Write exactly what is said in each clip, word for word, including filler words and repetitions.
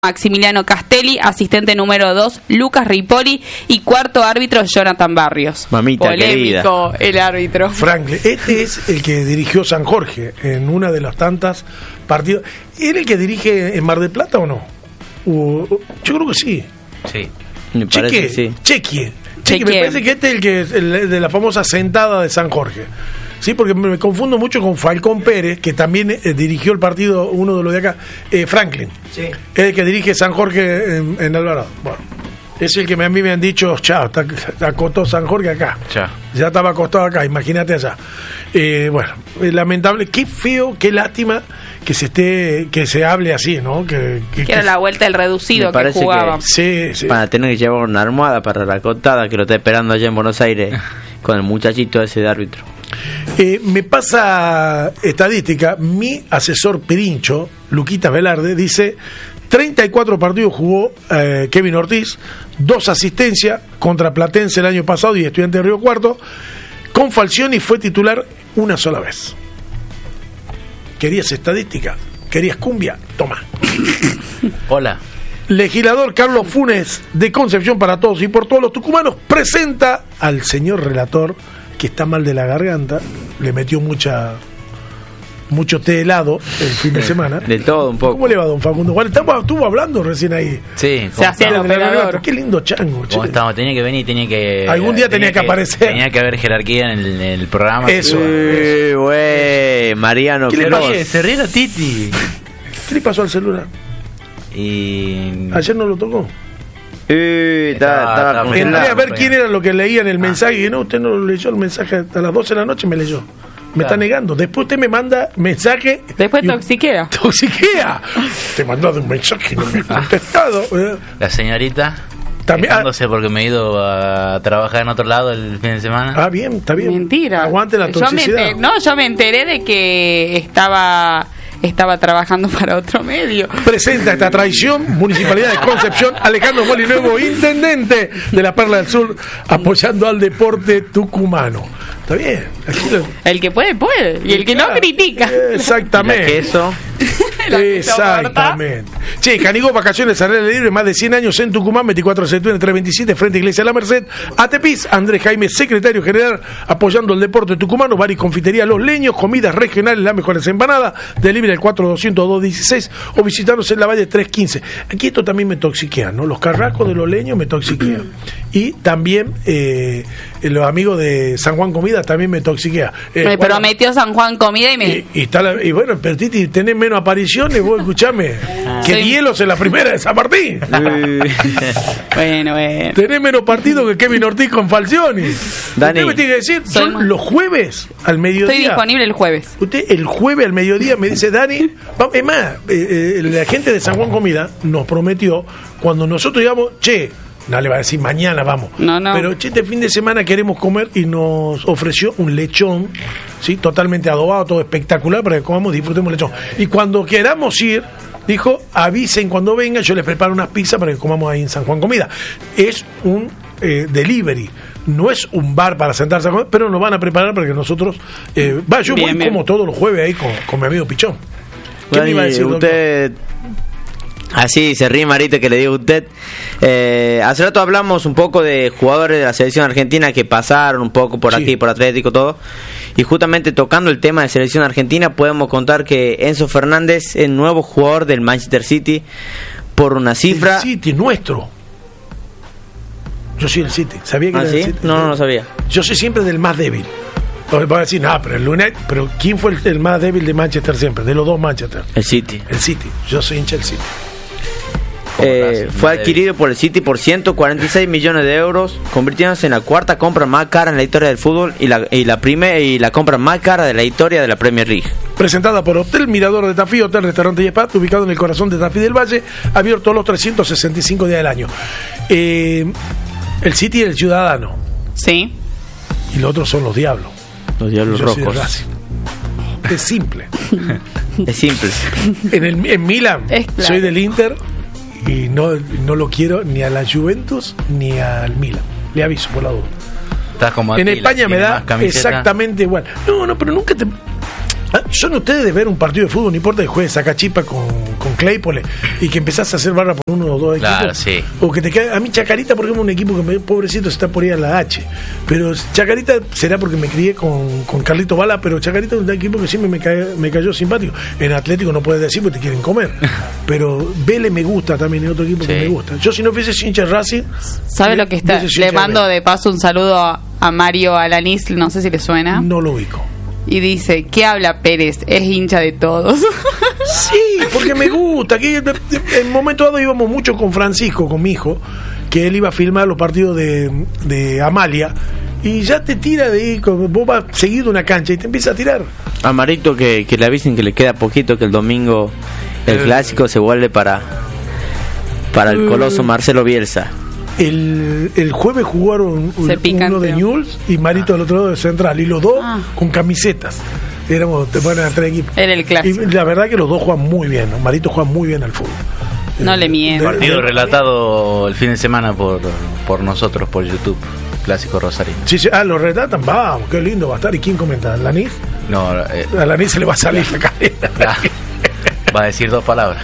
Maximiliano Castelli, asistente número dos, Lucas Ripoli y cuarto árbitro, Jonathan Barrios. Mamita Polémico querida. El árbitro. Franklin, este es el que dirigió San Jorge en una de las tantas partidos. ¿Era el que dirige en Mar del Plata o no? O, yo creo que sí. Sí. Me parece Cheque, que sí. Cheque. Cheque. Cheque. Me parece que este es el que es el de la famosa sentada de San Jorge. Sí, porque me confundo mucho con Falcón Pérez, que también eh, dirigió el partido, uno de los de acá, eh, Franklin. Sí. Es el que dirige San Jorge en, en Alvarado. Bueno, es el que me, a mí me han dicho, chao, está, está acostó San Jorge acá. Chao. Ya estaba acostado acá, imagínate allá. Eh, bueno, es lamentable, qué feo, qué lástima que se esté, que se hable así, ¿no? Que, que, Que era que- la vuelta del reducido Me que parece jugaba. que- Sí, sí. Para tener que llevar una almohada para la cotada que lo está esperando allá en Buenos Aires con el muchachito ese de árbitro. Eh, me pasa estadística, mi asesor Pirincho, Luquitas Velarde, dice treinta y cuatro partidos jugó eh, Kevin Ortiz, dos asistencias contra Platense el año pasado y Estudiante de Río Cuarto, con Falcioni fue titular una sola vez. ¿Querías estadística? ¿Querías cumbia? Toma. Hola. Legislador Carlos Funes de Concepción para Todos y por Todos los Tucumanos presenta al señor relator que está mal de la garganta, le metió mucha mucho té helado el fin de semana. De todo un poco. ¿Cómo le va, don Facundo? Bueno, estamos, estuvo hablando recién ahí. Sí, Se hacía el De la garganta. operador. Qué lindo chango, che. ¿cómo estamos? Tenía que venir, tenía que... Algún día tenía que aparecer. Tenía que haber jerarquía en el, en el programa. Eso. Eh, güey, Mariano ¿Qué le Queiroz. pasa? Oye, se ríe la Titi. ¿Qué le pasó al celular? Y... Ayer no lo tocó. Eh, Estaba- estaba- estaba estaba- congelado. Entré a ver pues. quién era lo que leía en el Ah. mensaje y no, usted no leyó el mensaje a las doce de la noche, me leyó. Me está Claro. negando. Después usted me manda mensaje. Después y- toxiquea. Toxiquea. Te mandó un mensaje y no me ha contestado. Eh, La señorita... También- Quejándose porque me he ido a trabajar en otro lado el fin de semana. Ah, bien, está bien. Mentira. Aguante la Yo me toxicidad. enteré- no, yo me enteré de que estaba estaba trabajando para otro medio. Presenta esta traición, Municipalidad de Concepción, Alejandro Molinuevo, intendente de la Perla del Sur, apoyando al deporte tucumano. Está bien. Aquí lo- El que puede, puede. Y el que no, Claro. critica. La Exactamente. queso. La que Exactamente. Che, Canigó Vacaciones al aire libre, más de cien años en Tucumán, veinticuatro de septiembre, trescientos veintisiete, frente a Iglesia de la Merced. Atepis, Andrés Jaime, secretario general, apoyando el deporte tucumano. Bar y confitería Los Leños, comidas regionales, las mejores empanadas. Delivery al cuatro doscientos dos dieciséis o visitarnos en la Valle trescientos quince. Aquí esto también me toxiquea, ¿no? Los carrascos de Los Leños me toxiquean. Y también eh, los amigos de San Juan Comida también me toxiquea. Eh, Me bueno, prometió San Juan comida y me... y, y, está la- y bueno, pero Titi, tenés menos apariciones, vos escuchame. Que Sí. hielos en la primera de San Martín. Bueno, bueno. Tenés menos partido que Kevin Ortiz con Falcioni. Dani. Usted me tiene que decir, Soy son más- los jueves al mediodía. Estoy disponible el jueves. Usted el jueves al mediodía me dice, Dani, va- es más, eh, eh, la gente de San Juan Comida nos prometió, cuando nosotros digamos, che, no le va a decir mañana vamos, No, no. pero che, este fin de semana queremos comer y nos ofreció un lechón, sí, totalmente adobado, todo espectacular para que comamos, disfrutemos el lechón. Y cuando queramos ir, dijo, avisen cuando vengan, yo les preparo unas pizzas para que comamos ahí en San Juan Comida. Es un eh, delivery. No es un bar para sentarse a comer, pero nos van a preparar para que nosotros... Eh, va, yo Bien, voy bien. como todos los jueves ahí con, con mi amigo Pichón. ¿Qué me Dani, iba a decir, doctor? usted... Así se ríe Marito que le digo a usted. Eh, hace rato hablamos un poco de jugadores de la selección argentina que pasaron un poco por Sí. aquí, por Atlético, todo. Y justamente tocando el tema de selección argentina, podemos contar que Enzo Fernández es nuevo jugador del Manchester City por una cifra. El City, nuestro. Yo soy el City. ¿Sabía que ¿Ah, era sí? el City? No, no lo sabía. Yo soy siempre del más débil. Van a decir, no, pero el United, pero ¿quién fue el, el más débil de Manchester siempre? De los dos Manchester. El City. El City. Yo soy hincha del City. Eh, Racing, fue Madrid. adquirido por el City por ciento cuarenta y seis millones de euros, convirtiéndose en la cuarta compra más cara en la historia del fútbol y la y la primera y la compra más cara de la historia de la Premier League. Presentada por Hotel Mirador de Tafí, Hotel, Restaurante y Spa, ubicado en el corazón de Tafí del Valle, abierto los trescientos sesenta y cinco días del año. Eh, el City es el ciudadano Sí. y los otros son los diablos. Los diablos Yo soy de rojos. Racing. Es simple. Es simple. En, el, en Milan Es claro. soy del Inter y no, no lo quiero ni a la Juventus ni al Milan. Le aviso por la duda. Estás como En Atila, España me tiene da más camiseta. exactamente igual. No, no, pero nunca te... ¿Son ustedes de ver un partido de fútbol, no importa que juegues Sacachipa con, con Claypole y que empezás a hacer barra por uno o dos Claro, equipos? sí. O que te cae, a mí Chacarita, por ejemplo, un equipo que me, pobrecito se está por ir a la H. Pero Chacarita será porque me crié con, con Carlito Bala, pero Chacarita es un equipo que siempre me, cae, me cayó simpático. En Atlético no puedes decir porque te quieren comer. Pero Vélez me gusta también, es otro equipo Sí. que me gusta. Yo si no fuese hincha de Racing... ¿Sabe lo que está? fuese hincha Le de mando Vélez. de paso un saludo a, a Mario Alanis, no sé si le suena. No lo ubico. Y dice, ¿qué habla Pérez? Es hincha de todos. Sí, porque me gusta. Que en un momento dado íbamos mucho con Francisco, con mi hijo, que él iba a filmar los partidos de, de Amalia. Y ya te tira de ahí, como vos vas seguido una cancha y te empieza a tirar. A Marito que, que le avisen que le queda poquito, que el domingo el Eh. clásico se vuelve para para el coloso Marcelo Bielsa. El, el jueves jugaron Se pican, uno de creo. Newell's y Marito del otro lado de Central. Y los dos Ah. con camisetas. Éramos, te ponen a tres equipos. Era el clásico. Y la verdad que los dos juegan muy bien, ¿no? Marito juega muy bien al fútbol. No le miento. De- Partido de- relatado el fin de semana por, por nosotros, por YouTube. Clásico Rosarino. Sí, sí, ah, lo relatan, vamos, qué lindo va a estar. ¿Y quién comenta? ¿Lanís? No, eh, A Lanís se le va a salir la carrera. ah, va a decir dos palabras.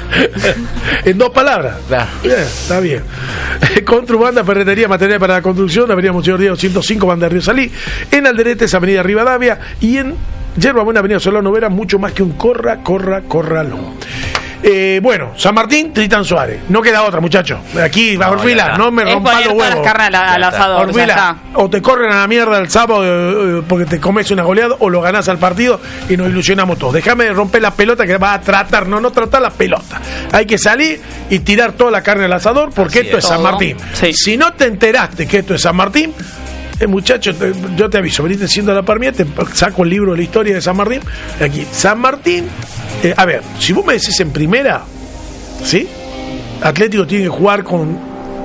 En dos palabras. Claro. Bien, está bien. Contrubanda, ferretería, material para la construcción, Avenida Monseñor Díaz doscientos cinco, Banda de Río Salí. En Alderetes, Avenida Rivadavia. Y en Yerba Buena, Avenida Solano Vera, mucho más que un corra, corra, corralo. Eh, bueno, San Martín, Tritán Suárez. No queda otra, muchachos. Aquí, No, Orfila, ya está. no me Es rompa poner los todas las huevos. carnes al, al Ya está. asador. ya Orfila, está. o te corren a la mierda el sábado eh, eh, porque te comes una goleada, o lo ganás al partido y nos ilusionamos todos. Déjame de romper la pelota que vas a tratar, no, no tratar la pelota. Hay que salir y tirar toda la carne al asador porque Así esto es. es San Todo. Martín. Sí. Si no te enteraste que esto es San Martín, eh, muchacho, te- yo te aviso, venite siendo la par mía, te saco el libro de la historia de San Martín. Aquí, San Martín, eh, a ver, si vos me decís en primera, ¿sí? Atlético tiene que jugar con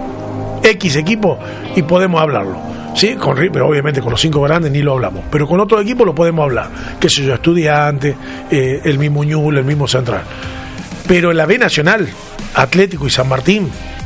X equipo y podemos hablarlo. Sí, con, Ri- pero obviamente con los cinco grandes ni lo hablamos. Pero con otro equipo lo podemos hablar. Qué sé yo, Estudiantes, eh, el mismo Ñuble, el mismo Central. Pero en la B Nacional, Atlético y San Martín,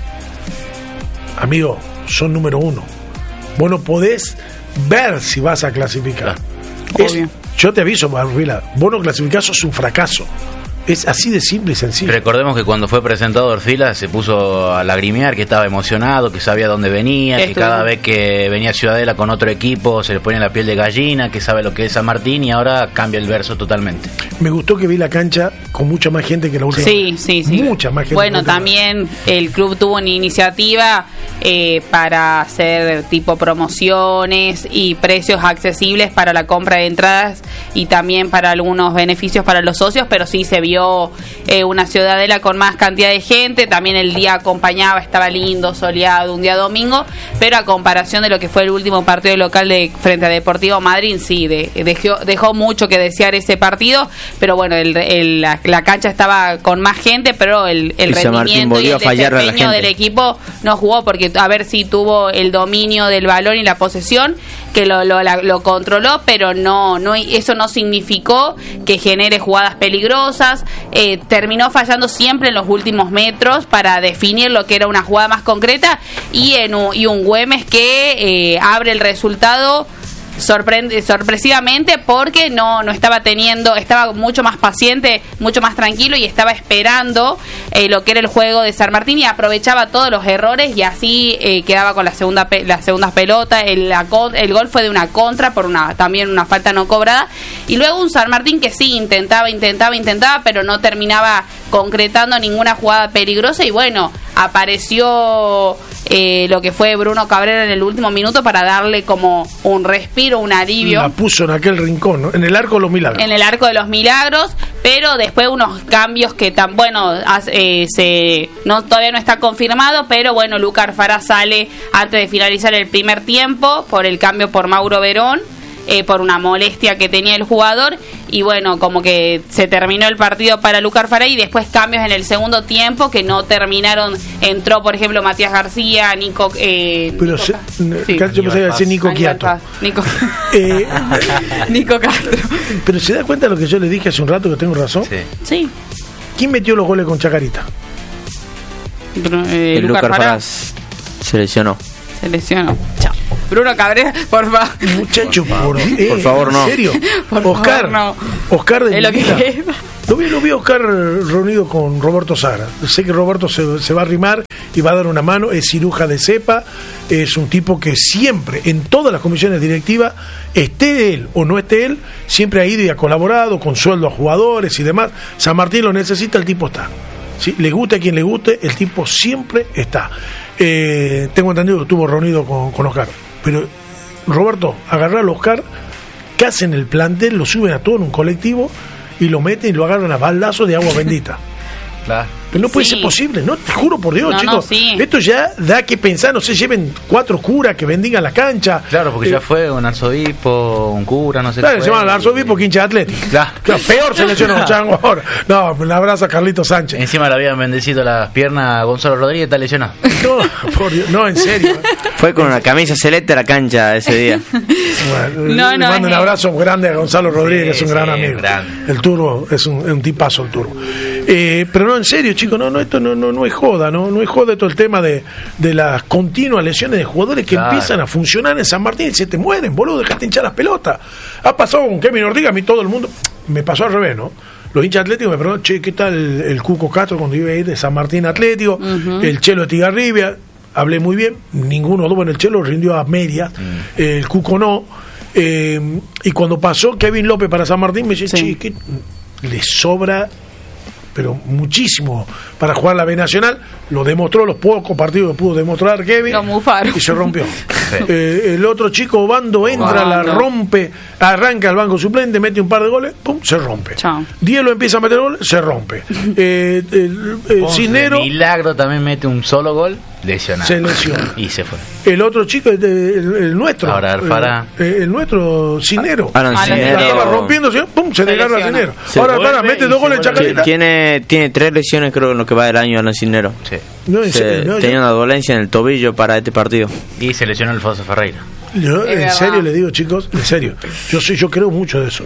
amigo, son número uno. Vos no podés ver si vas a clasificar. Es- Obvio. yo te aviso, Marvila, vos no clasificás, sos un fracaso. Es así de simple y sencillo. Recordemos que cuando fue presentado Orfila se puso a lagrimear, que estaba emocionado, que sabía dónde venía, que Estuvo. cada vez que venía Ciudadela con otro equipo se le ponía la piel de gallina, que sabe lo que es San Martín, y ahora cambia el verso totalmente. Me gustó que vi la cancha con mucha más gente que la última. Sí, sí, sí. Mucha más gente. Bueno, que la última. también el club tuvo una iniciativa eh, para hacer tipo promociones y precios accesibles para la compra de entradas y también para algunos beneficios para los socios, pero sí se vio eh, una Ciudadela con más cantidad de gente. También el día acompañaba, estaba lindo, soleado, un día domingo, pero a comparación de lo que fue el último partido local de frente a Deportivo Madryn, sí, de, dejó, dejó mucho que desear ese partido, pero bueno, el, el- la, la cancha estaba con más gente, pero el, el Y San Martín rendimiento y volvió el a fallarle a la desempeño gente. del equipo no jugó, porque a ver si tuvo el dominio del balón y la posesión, que lo, lo, la- lo controló, pero no, no eso no significó que genere jugadas peligrosas. Eh, terminó fallando siempre en los últimos metros para definir lo que era una jugada más concreta, y, en un, y un Güemes que eh, abre el resultado sorprende sorpresivamente, porque no no estaba teniendo, estaba mucho más paciente, mucho más tranquilo, y estaba esperando eh, lo que era el juego de San Martín, y aprovechaba todos los errores, y así eh, quedaba con la segunda pe la segunda pelota. El, la con el gol fue de una contra por una también una falta no cobrada, y luego un San Martín que sí intentaba intentaba intentaba pero no terminaba concretando ninguna jugada peligrosa. Y bueno, apareció eh, lo que fue Bruno Cabrera en el último minuto para darle como un respiro, un alivio La puso en aquel rincón, ¿no? En el arco de los milagros. en el Arco de los Milagros, pero después unos cambios que tan bueno hace- eh, se no todavía no está confirmado, pero bueno, Luca Arfará sale antes de finalizar el primer tiempo por el cambio por Mauro Verón, eh, por una molestia que tenía el jugador, y bueno, como que se terminó el partido para Luca Arfará, y después cambios en el segundo tiempo que no terminaron. Entró, por ejemplo, Matías García, Nico eh, Pero Nico se- Ca- n- sí. yo pensaba que iba a decir Nico Aníbal Quiato. Paz. Nico Eh, Nico Castro. pero se da cuenta de lo que yo le dije hace un rato, que tengo razón. Sí. Sí. ¿Quién metió los goles con Chacarita? Bru- eh, El Luca Lucas Arfará Faraz se lesionó. se lesionó. Chao. Bruno Cabrera, por favor. Muchacho, por, eh, por favor, no. ¿En serio? Por Oscar, favor, no. Oscar de Es lo mi que vida. queda. Lo vi, lo vi a Oscar reunido con Roberto Sara. Sé que Roberto se, se va a arrimar y va a dar una mano. Es ciruja de cepa. Es un tipo que siempre, en todas las comisiones directivas, esté él o no esté él, siempre ha ido y ha colaborado con sueldo a jugadores y demás. San Martín lo necesita, el tipo está. ¿Sí? Le guste a quien le guste, el tipo siempre está. Eh, tengo entendido que estuvo reunido con, con Oscar. Pero, Roberto, agarrar al Oscar, que hacen el plantel, lo suben a todo en un colectivo y lo meten y lo agarran a baldazo de agua bendita. Claro. Pero no puede Sí. ser posible, no, te juro por Dios, No, chicos. no, sí. Esto ya da que pensar, no sé, lleven cuatro curas que bendigan la cancha. Claro, porque Eh, ya fue un arzobispo, un cura, no sé Claro, qué se fue. llama el arzobispo Quincha Atlético. Claro. Claro, peor se lesionó Chango ahora. No, un abrazo a Carlito Sánchez. Encima le habían bendecido las piernas a Gonzalo Rodríguez, está lesionado. No, por Dios, no, en serio. Fue con una camisa celeste a la cancha ese día. Bueno, No, le no, mando un es- abrazo grande a Gonzalo Rodríguez, Sí, que es un gran sí, amigo. grande. El Turbo es un, es un tipazo, el Turbo. Eh, pero no, en serio, chicos, no, no, esto no, no, no es joda, no, no es joda todo el tema de, de las continuas lesiones de jugadores que Claro. empiezan a funcionar en San Martín y se te mueren, boludo, dejaste hinchar las pelotas. Ha pasado con Kevin Ortiga, a mí todo el mundo, me pasó al revés, ¿no? Los hinchas atléticos me preguntan, che, ¿qué tal el, el Cuco Castro cuando iba a ir de San Martín Atlético? Ujú. El Chelo de Tigarribia, hablé muy bien, ninguno de los, bueno, el Chelo rindió a medias, Mm. eh, el Cuco no. Eh, y cuando pasó Kevin López para San Martín, me dice, Sí. che, ¿qué le sobra? Pero muchísimo para jugar la B Nacional. Lo demostró, los pocos partidos que pudo demostrar Kevin. Lo mufaron. Y se rompió. Eh, el otro chico, Obando, entra, Obando. la rompe, arranca al banco suplente, mete un par de goles, pum, se rompe. Chao. Dielo empieza a meter goles, se rompe. Eh, el, el Ponce, Cisnero, Milagro también mete un solo gol, lesionado. Se lesiona. Y se fue. el otro chico, el, el- el nuestro. Ahora Alfara. El, el nuestro Cisnero. Alan Alan La Cisnero. estaba rompiendo, ¿sí? pum, se, Se desgarra lesiona. Cisnero. Se Ahora vuelve Alfara mete y dos se goles en vuelve. Chacarita. Tiene, tiene tres lesiones, creo, en lo que va del año, Alan Cisnero. Sí. No, en Se- serio, no, tenía yo- una dolencia en el tobillo para este partido. Y se lesionó Alfonso Ferreira. Yo, Es en verdad. serio le digo, chicos, en serio, yo soy, yo creo mucho de eso.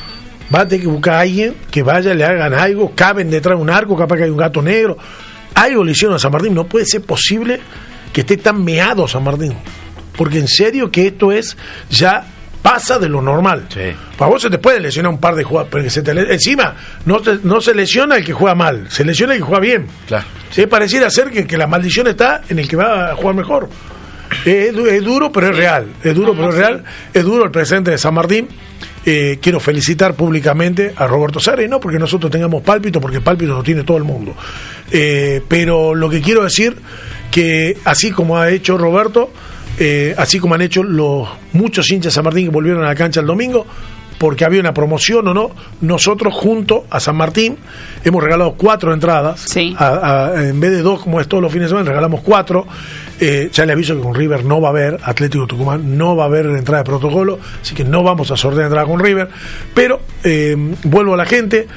Va a tener que buscar a alguien que vaya, le hagan algo, caben detrás de un arco, capaz que hay un gato negro. Algo le hicieron a San Martín, no puede ser posible que esté tan meado San Martín. Porque en serio que esto es ya pasa de lo normal. Sí. Para vos se te puede lesionar un par de jugadores, pero que se te le- encima no, te- no se lesiona el que juega mal, se lesiona el que juega bien. Claro. Sí, pareciera ser que, que la maldición está en el que va a jugar mejor. Es, du- es duro, pero es real. Es duro, No, pero no, es real. Es duro el presente de San Martín. Eh, quiero felicitar públicamente a Roberto Sara, y no porque nosotros tengamos pálpito, porque pálpito lo tiene todo el mundo. Eh, pero lo que quiero decir, que así como ha hecho Roberto, eh, así como han hecho los muchos hinchas de San Martín que volvieron a la cancha el domingo, porque había una promoción o no, nosotros junto a San Martín hemos regalado cuatro entradas, Sí. a- a- en vez de dos como es todos los fines de semana, regalamos cuatro. Eh, ya le aviso que con River no va a haber, Atlético Tucumán no va a haber entrada de protocolo, así que no vamos a sortear entrada con River, pero eh, vuelvo a la gente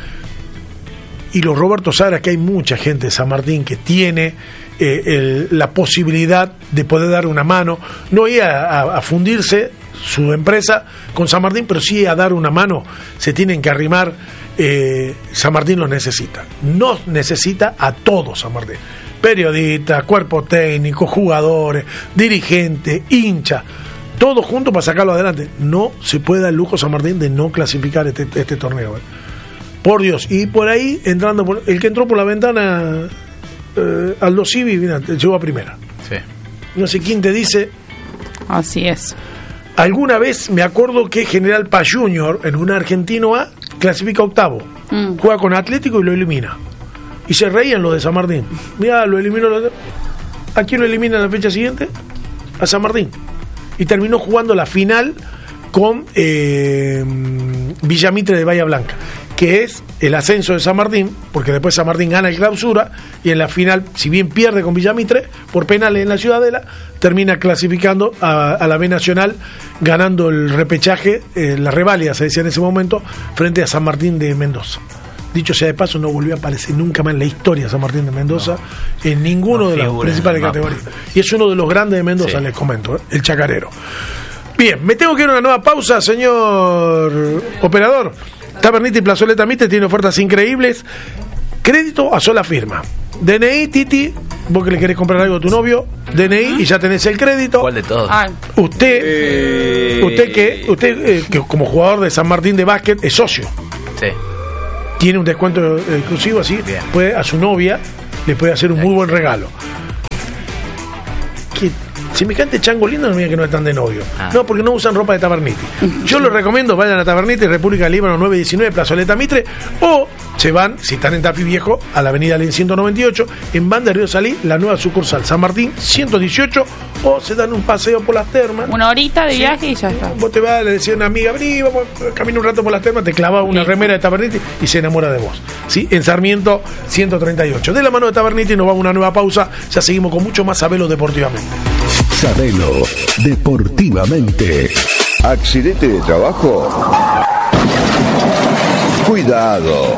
y los Roberto Sara, que hay mucha gente de San Martín que tiene eh, el- la posibilidad de poder dar una mano, no ir a, a- a fundirse su empresa con San Martín, pero sí a dar una mano, se tienen que arrimar, eh, San Martín los necesita, nos necesita a todos San Martín, periodistas, cuerpo técnico, jugadores, dirigentes, hinchas, todos juntos para sacarlo adelante. No se puede dar el lujo San Martín de no clasificar este, este torneo. ¿eh? Por Dios. Y por ahí, entrando por, el que entró por la ventana, eh, Aldo Civi, mira, llegó a primera. Sí. No sé quién te dice. Así es. Alguna vez me acuerdo que General Paz Junior, en un argentino A, clasifica octavo. Mm. Juega con Atlético y lo elimina. Y se reían los de San Martín. Mira, lo eliminó. Los... ¿A quién lo elimina en la fecha siguiente? A San Martín. Y terminó jugando la final con eh, Villamitre de Bahía Blanca, que es el ascenso de San Martín, porque después San Martín gana el clausura y en la final, si bien pierde con Villamitre por penales en la Ciudadela, termina clasificando a, a la B Nacional, ganando el repechaje, eh, la reválida se decía en ese momento, frente a San Martín de Mendoza. Dicho sea de paso, no volvió a aparecer nunca más en la historia de San Martín de Mendoza, no, en ninguno no de las figura principales en el mapa. categorías. Y es uno de los grandes de Mendoza, Sí. les comento, ¿eh? El chacarero. Bien, me tengo que ir a una nueva pausa, señor operador. Tabernita y Plazoleta Mitre tiene ofertas increíbles. Crédito a sola firma. D N I, Titi, vos que le querés comprar algo a tu novio, D N I y ya tenés el crédito. ¿Cuál de todos? Ay, Usted, Eh. usted que usted eh, que como jugador de San Martín de básquet es socio. Sí. Tiene un descuento exclusivo, así Bien. puede a su novia le puede hacer un muy buen regalo. Que semejante chango lindo no mira que no están de novio. Ah. No, porque no usan ropa de Taberniti. Yo les recomiendo, vayan a Taberniti, República del Líbano nueve diecinueve, Plazoleta Mitre, o se van, si están en Tafí Viejo, a la avenida Len ciento noventa y ocho, en Banda Río Salí, la nueva sucursal San Martín ciento dieciocho, o se dan un paseo por las termas. una horita de Sí. viaje y ya está. Vos te vas, le decís a una amiga, vení, vamos, camina un rato por las termas, te clava una Sí. remera de Taberniti y se enamora de vos. ¿Sí? En Sarmiento ciento treinta y ocho. De la mano de Taberniti nos vamos a una nueva pausa, ya seguimos con mucho más Sabelo Deportivamente. Sabelo Deportivamente. ¿Accidente de trabajo? Cuidado.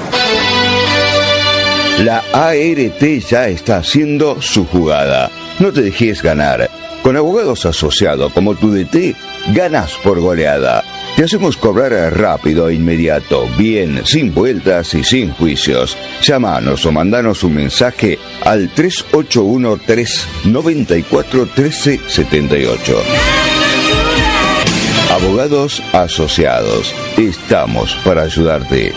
La A R T ya está haciendo su jugada. No te dejes ganar. Con abogados asociados como tu D T, ganas por goleada. Te hacemos cobrar rápido e inmediato, bien, sin vueltas y sin juicios. Llámanos o mandanos un mensaje al tres ocho uno, tres nueve cuatro, uno tres siete ocho. Abogados asociados. Estamos para ayudarte.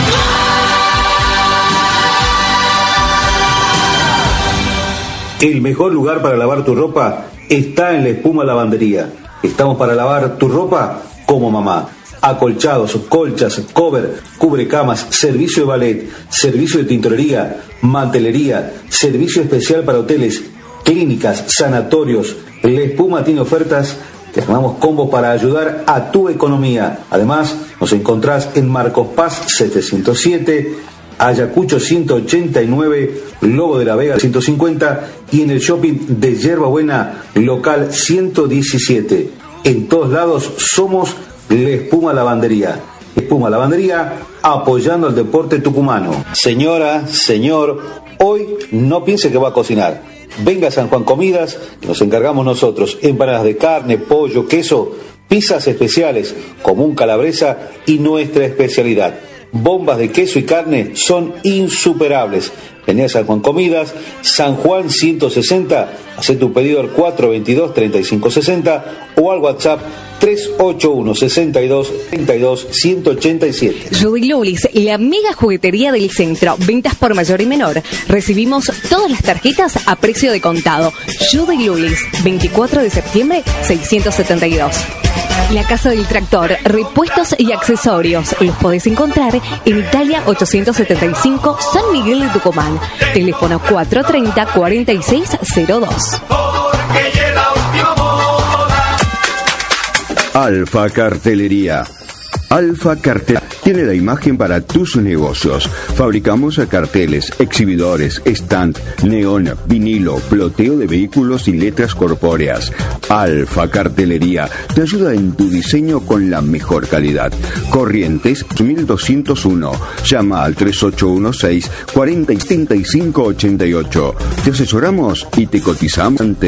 El mejor lugar para lavar tu ropa está en La Espuma Lavandería. Estamos para lavar tu ropa como mamá. Acolchados, colchas, cover, cubrecamas, servicio de ballet, servicio de tintorería, mantelería, servicio especial para hoteles, clínicas, sanatorios. La Espuma tiene ofertas. Te armamos combos para ayudar a tu economía. Además, nos encontrás en Marcos Paz setecientos siete, Ayacucho ciento ochenta y nueve, Lobo de la Vega ciento cincuenta y en el shopping de Yerba Buena, local ciento diecisiete. En todos lados somos La Espuma Lavandería. Espuma Lavandería, apoyando al deporte tucumano. Señora, señor, hoy no piense que va a cocinar. Venga a San Juan Comidas, que nos encargamos nosotros. Empanadas de carne, pollo, queso, pizzas especiales, común calabresa y nuestra especialidad. Bombas de queso y carne son insuperables. Vení a San Juan Comidas, San Juan ciento sesenta, haz tu pedido al cuatro veintidós, treinta y cinco sesenta o al WhatsApp tres ocho uno, sesenta y dos, treinta y dos, ciento ochenta y siete. Judy Lulis, la mega juguetería del centro. Ventas por mayor y menor. Recibimos todas las tarjetas a precio de contado. Judy Lulis, veinticuatro de septiembre, seiscientos setenta y dos. La Casa del Tractor, repuestos y accesorios. Los podés encontrar en Italia ochocientos setenta y cinco, San Miguel de Tucumán. Teléfono cuatro treinta, cuarenta y seis cero dos. Alfa Cartelería. Alfa Cartel tiene la imagen para tus negocios. Fabricamos carteles, exhibidores, stand, neón, vinilo, ploteo de vehículos y letras corpóreas. Alfa Cartelería te ayuda en tu diseño con la mejor calidad. Corrientes mil doscientos uno. Llama al tres ocho uno seis, cuarenta, setenta y cinco ochenta y ocho. Te asesoramos y te cotizamos ante